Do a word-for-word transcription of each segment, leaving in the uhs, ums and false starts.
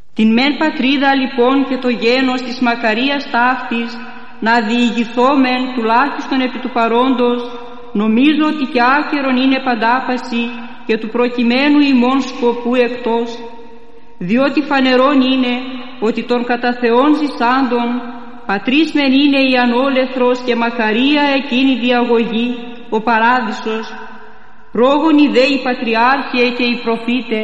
Την μεν πατρίδα λοιπόν και το γένος της μακαρίας ταύτης να διηγηθόμεν τουλάχιστον επί του παρόντος, νομίζω ότι κι άκερον είναι παντάπαση και του προκειμένου ημών σκοπού εκτός, διότι φανερόν είναι ότι των κατά Θεόν ζησάντων πατρίς μεν είναι η ανόλεθρος και μακαρία εκείνη διαγωγή, ο παράδεισος, ρόγονοι δε οι πατριάρχε και οι προφήτε.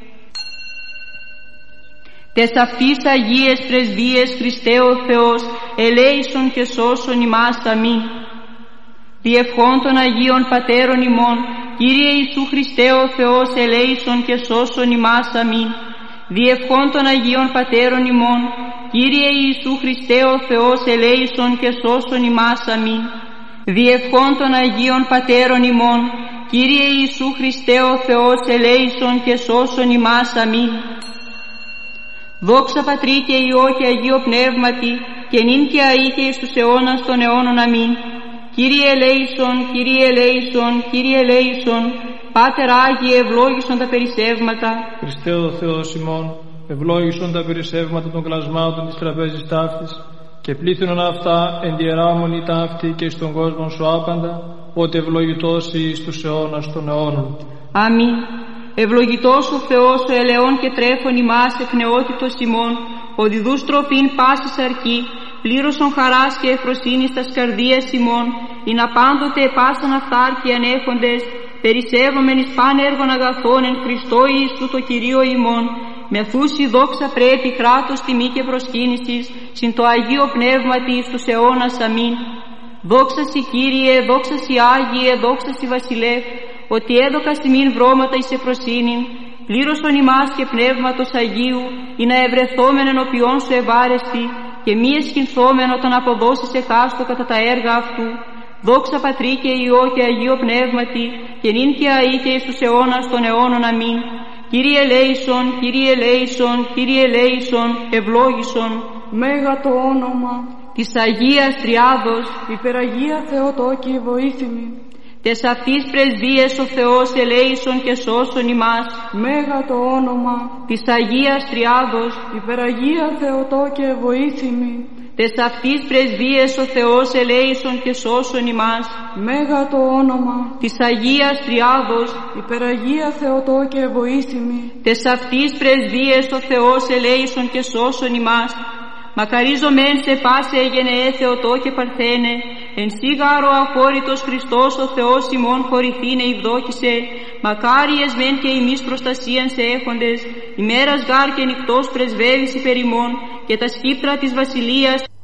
Τες αυτής Αγίες πρεσβείες Χριστέ ο Θεός ελέησον και σώσον ημάς αμήν. Διευχών των Αγίων Πατέρων ημών, Κύριε Ιησού Χριστέ ο Θεός ελέησον και σώσον ημάς αμήν. Διευχών των Αγίων Πατέρων ημών, Κύριε Ιησού Χριστέ ο Θεός ελέησον και σώσον ημάς αμήν. Διευχών των Αγίων Πατέρων ημών, Κύριε Ιησού Χριστέ ο Θεός ελέησον και σώσον ημάς αμήν. Δόξα Πατρί και Υιό και Αγίο Πνεύματι, και νυν και αεί και εις τους αιώνας των αιώνων αμήν. Κύριε ελέησον, Κύριε ελέησον, Κύριε ελέησον, Πάτερ Άγιε ευλόγησον τα περισσεύματα. Χριστέ ο Θεός ημών, ευλόγησον τα περισσεύματα των κλασμάτων της τραπέζης ταύτης, και πλήθυνον αυτά εν διεράμονη ταύτη και στον κόσμο σου άπαντα, ότι ευλογητός εις τους αιώνας των αιώνων. Αμήν. Ευλογητός ο Θεός ο ελαιών και τρέφων ημάς εκ νεότητος ημών, ο διδούς τροφήν πάσης αρκή, πλήρωσον χαράς και ευφροσύνης τας καρδίας ημών, ειν απάντοτε πάσαν αυτάρκη ανέχοντες, περισσεύομεν εις παν έργων αγαθών εν Χριστώ Ιησού το Κυρίο ημών, με θούση δόξα πρέπει κράτος τιμή και προσκύνησης, συν το Αγίο Πνεύματι εις τους αιώνας αμήν. Δόξα σοι Κύριε, δόξα σοι Άγιε, δόξα σοι Βασιλεύ, ότι έδωκα σημείν βρώματα εις ευφροσύνην, πλήρωσον ημάς και πνεύματος Αγίου, ή να ευρεθόμεν ενωπιών σου ευάρεστη, και μη εσχυνθόμεν όταν αποδώσεις εκάστο κατά τα έργα αυτού. Δόξα Πατρί και Υιό και Αγίο Πνεύματι, και νυν και αεί και εις τους αιώνας των αιώνων αμήν. Κύριε ελέησον, Κύριε ελέησον, Κύριε ελέησον, ευλόγησον. Μέγα το όνομα της Αγίας Τριάδος, υπεραγία Θεοτόκη βοήθημη. Τες αυτής πρεσβείες ο Θεός ελέησον και σώσον ημάς. Μέγα το όνομα της Αγίας Τριάδος, υπεραγία Θεοτόκη βοήθημη. Τες αυτής πρεσβείες ο Θεός ελέησον και σώσον ημάς. Μέγα το όνομα της Αγίας Τριάδος, υπεραγία Θεοτόκη βοήθημη. Τες αυτής πρεσβείες ο Θεός ελέησον και σώσον ημάς. Μακαρίζομεν σε πάσε εγενεέ Θεοτό και Παρθένε, εν σίγαρο αχώρητος Χριστός ο Θεός ημών χωρηθήνε ευδόκησε, μακάριες μεν και ημείς προστασίαν σε έχοντες, ημέρας γάρ και νυχτός πρεσβεύεις υπερ ημών, και τα σκύπτρα της βασιλείας